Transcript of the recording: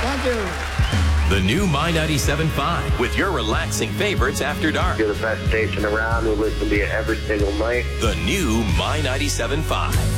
Thank you. The new My 97.5 with your relaxing favorites after dark. You're the best station around. We listen to you every single night. The new My 97.5.